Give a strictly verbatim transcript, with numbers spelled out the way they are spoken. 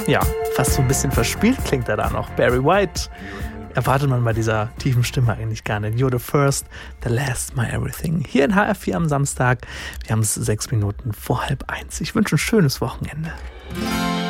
ja, fast so ein bisschen verspielt klingt er da noch. Barry White erwartet man bei dieser tiefen Stimme eigentlich gar nicht. You're the first, the last, my everything. Hier in H R vier am Samstag. Wir haben es sechs Minuten vor halb eins. Ich wünsche ein schönes Wochenende.